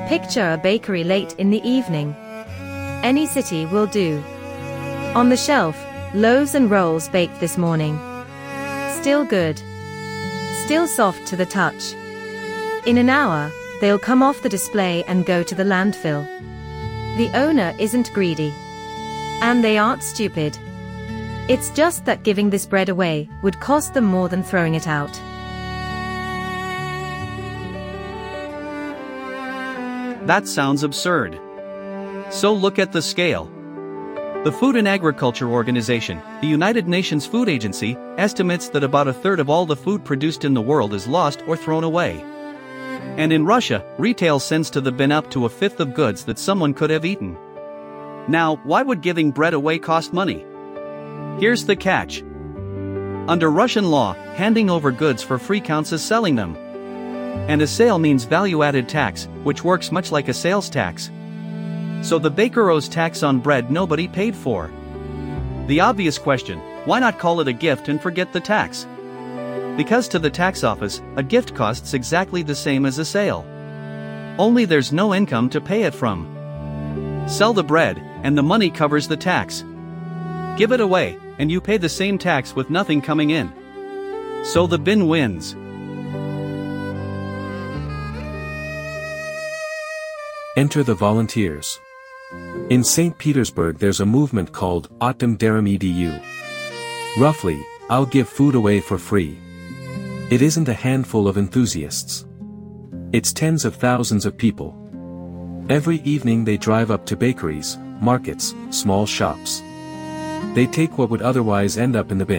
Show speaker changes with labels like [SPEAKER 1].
[SPEAKER 1] Picture a bakery late in the evening. Any city will do. On the shelf, loaves and rolls baked this morning. Still good. Still soft to the touch. In an hour, they'll come off the display and go to the landfill. The owner isn't greedy. And they aren't stupid. It's just that giving this bread away would cost them more than throwing it out.
[SPEAKER 2] That sounds absurd. So look at the scale. The Food and Agriculture Organization, the United Nations Food Agency, estimates that about a third of all the food produced in the world is lost or thrown away. And in Russia, retail sends to the bin up to a fifth of goods that someone could have eaten. Now, why would giving bread away cost money? Here's the catch. Under Russian law, handing over goods for free counts as selling them. And a sale means value-added tax, which works much like a sales tax. So the baker owes tax on bread nobody paid for. The obvious question, why not call it a gift and forget the tax? Because to the tax office, a gift costs exactly the same as a sale. Only there's no income to pay it from. Sell the bread, and the money covers the tax. Give it away, and you pay the same tax with nothing coming in. So the bin wins.
[SPEAKER 3] Enter the volunteers. In St. Petersburg there's a movement called Otdam Darum Edu. Roughly, I'll give food away for free. It isn't a handful of enthusiasts. It's tens of thousands of people. Every evening they drive up to bakeries, markets, small shops. They take what would otherwise end up in the bin.